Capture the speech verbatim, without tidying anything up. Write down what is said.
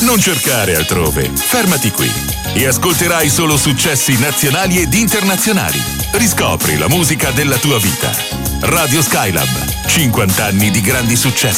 Non cercare altrove, fermati qui e ascolterai solo successi nazionali ed internazionali. Riscopri la musica della tua vita. Radio Skylab, cinquanta anni di grandi successi.